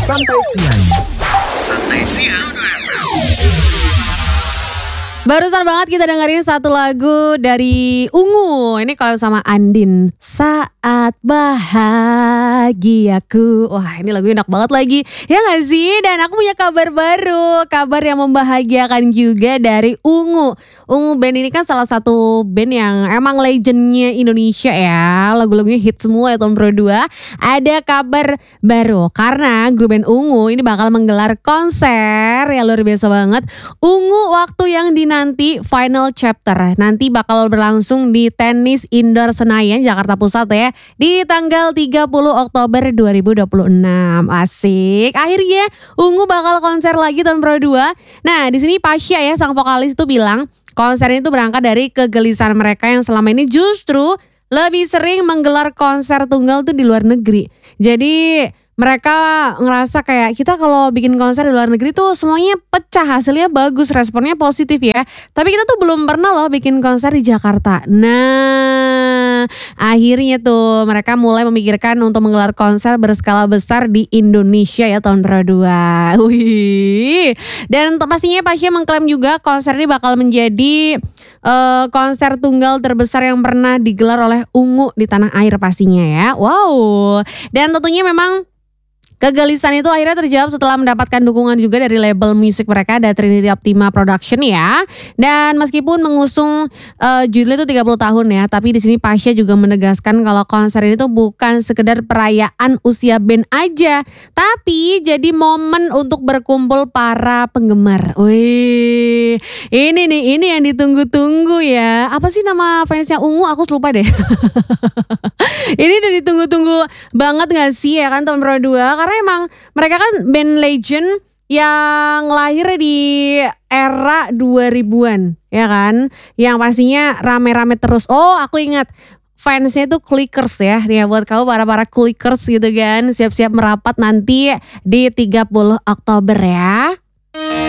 Santai Siang. Santai Siang. Barusan banget kita dengerin satu lagu dari Ungu. Ini kalau sama Andin, Saat Bahagiaku. Wah, ini lagu enak banget lagi. Ya gak sih? Dan aku punya kabar baru. Kabar yang membahagiakan juga dari Ungu. Ungu band ini kan salah satu band yang emang legendnya Indonesia ya. Lagu-lagunya hit semua ya tahun 2022. Ada kabar baru karena grup band Ungu ini bakal menggelar konser yang luar biasa banget. Ungu waktu yang nanti final chapter nanti bakal berlangsung di Tenis Indoor Senayan Jakarta Pusat ya di tanggal 30 Oktober 2026. Asik. Akhirnya Ungu bakal konser lagi tahun 2022. Nah, di sini Pasha ya sang vokalis itu bilang konser itu berangkat dari kegelisahan mereka yang selama ini justru lebih sering menggelar konser tunggal tuh di luar negeri. Jadi mereka ngerasa kayak kita kalau bikin konser di luar negeri tuh semuanya pecah, hasilnya bagus, responnya positif ya. Tapi kita tuh belum pernah loh bikin konser di Jakarta. Nah, akhirnya tuh mereka mulai memikirkan untuk menggelar konser berskala besar di Indonesia ya tahun 2022. Wih. Dan pastinya Pasha mengklaim juga konser ini bakal menjadi konser tunggal terbesar yang pernah digelar oleh Ungu di tanah air pastinya ya. Wow. Dan tentunya memang kegelisahan itu akhirnya terjawab setelah mendapatkan dukungan juga dari label musik mereka, ada Trinity Optima Production ya. Dan meskipun mengusung judulnya itu 30 tahun ya, tapi di sini Pasha juga menegaskan kalau konser ini tuh bukan sekedar perayaan usia band aja, tapi jadi momen untuk berkumpul para penggemar. Wih, ini yang ditunggu-tunggu ya. Apa sih nama fansnya Ungu? Aku lupa deh. Ini udah ditunggu-tunggu banget gak sih ya kan tahun 2022, karena emang mereka kan band legend yang lahir di era 2000-an ya kan, yang pastinya rame-rame terus. Oh, aku ingat fansnya itu Clickers ya. Nih buat kamu para Clickers gitu kan, siap-siap merapat nanti di 30 Oktober ya.